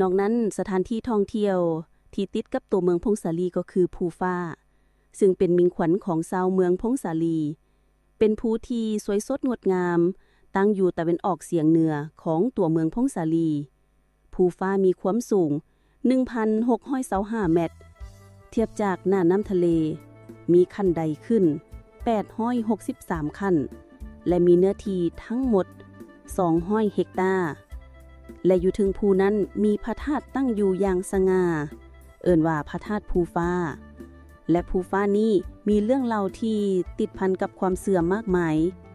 นอกนั้นสถานที่ท่องเที่ยวที่ติดกับตัวเมืองพงสาลีก็คือภูฟ้าซึ่งเป็นมิงขวัญของชาวเมืองพงสาลีเป็นภูที่สวยสดงดงามตั้งอยู่ตะวันออกเฉียงเหนือของตัวเมืองพงสาลีภูฟ้ามีความสูง 1,625 เมตรเทียบจากหน้าน้ำทะเลมีขั้นใดขึ้น863ขั้นและมีเนื้อที่ทั้งหมด200 เฮกตาร์และอยู่ถึงภูนั้นมีพระธาตุตั้งอยู่อย่างสง่าเอิ้นว่าพระธาตุภูฟ้าและภูฟ้านี้มีเรื่องเล่าที่ติดพันกับความเสื่อมมากมาย